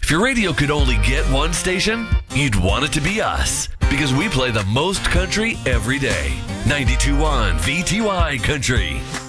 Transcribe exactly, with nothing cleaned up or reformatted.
If your radio could only get one station, you'd want it to be us, because we play the most country every day. ninety-two point one V T Y Country.